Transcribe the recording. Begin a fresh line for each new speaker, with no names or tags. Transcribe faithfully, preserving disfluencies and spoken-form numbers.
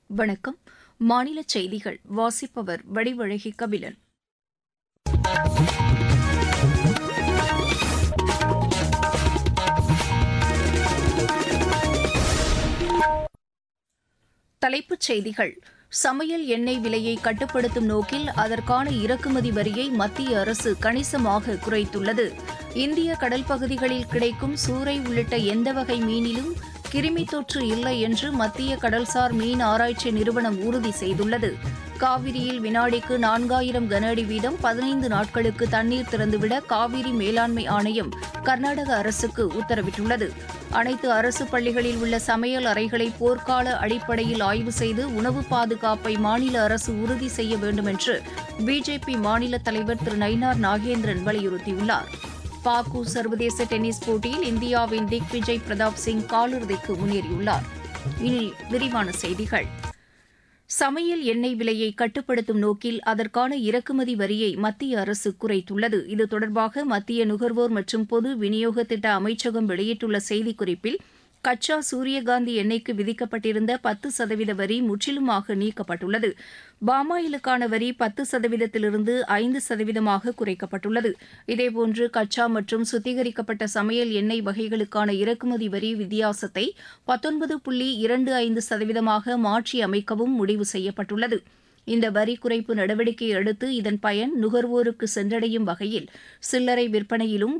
வணக்கம். மாநில செய்திகள் வாசிப்பவர் வடிவழகி கபிலன். தலைப்புச் செய்திகள். சமையல் எண்ணெய் விலையை கட்டுப்படுத்தும் நோக்கில் அதற்கான இறக்குமதி வரியை மத்திய அரசு கணிசமாக குறைத்துள்ளது. இந்திய கடல் பகுதிகளில் கிடைக்கும் சூறை உள்ளிட்ட எந்த வகை மீனிலும் கிருமி தொற்று இல்லை என்று மத்திய கடல்சார் மீன் ஆராய்ச்சி நிறுவனம் உறுதி செய்துள்ளது. காவிரியில் வினாடிக்கு நான்காயிரம் கன அடி வீதம் பதினைந்து நாட்களுக்கு தண்ணீர் திறந்துவிட காவிரி மேலாண்மை ஆணையம் கர்நாடக அரசுக்கு உத்தரவிட்டுள்ளது. அனைத்து அரசு பள்ளிகளில் உள்ள சமையல் அறைகளை போர்க்கால அடிப்படையில் ஆய்வு செய்து உணவு பாதுகாப்பை மாநில அரசு உறுதி செய்ய வேண்டும் என்று பிஜேபி மாநில தலைவர் திரு நயினார் நாகேந்திரன் வலியுறுத்தியுள்ளார். பாக்கு சர்வதேச டென்னிஸ் போட்டியில் இந்தியாவின் திக் விஜய் பிரதாப் சிங் காலிறுதிக்கு முன்னேறியுள்ளார். இனி விரிவான செய்திகள். சமையல் எண்ணெய் விலையை கட்டுப்படுத்தும் நோக்கில் அதற்கான இறக்குமதி வரியை மத்திய அரசு குறைத்துள்ளது. இது தொடர்பாக மத்திய நுகர்வோர் மற்றும் பொது விநியோக திட்ட அமைச்சகம் வெளியிட்டுள்ள செய்திக்குறிப்பில், கச்சா சூரியகாந்தி எண்ணெய்க்கு விதிக்கப்பட்டிருந்த பத்து சதவீத வரி முற்றிலுமாக நீக்கப்பட்டுள்ளது. பாமாயிலுக்கான வரி பத்து சதவீதத்திலிருந்து ஐந்து சதவீதமாக குறைக்கப்பட்டுள்ளது. இதேபோன்று கச்சா மற்றும் சுத்திகரிக்கப்பட்ட சமையல் எண்ணெய் வகைகளுக்கான இறக்குமதி வரி வித்தியாசத்தை பத்தொன்பது புள்ளி இரண்டு ஐந்து சதவீதமாக மாற்றி அமைக்கவும் முடிவு செய்யப்பட்டுள்ளது. இந்த வரி குறைப்பு நடவடிக்கையை அடுத்து இதன் பயன் நுகர்வோருக்கு சென்றடையும் வகையில் சில்லறை விற்பனையிலும்